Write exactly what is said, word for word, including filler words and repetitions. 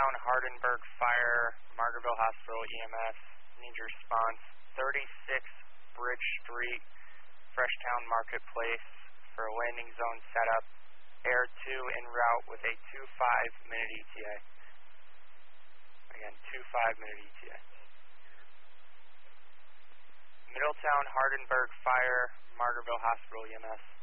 Middletown Hardenberg Fire, Margaretville Hospital E M S. Need your response. thirty-six Bridge Street, Freshtown Marketplace for a landing zone setup. Air two en route with a two five minute E T A. Again, two five minute E T A. Middletown Hardenberg Fire, Margaretville Hospital E M S.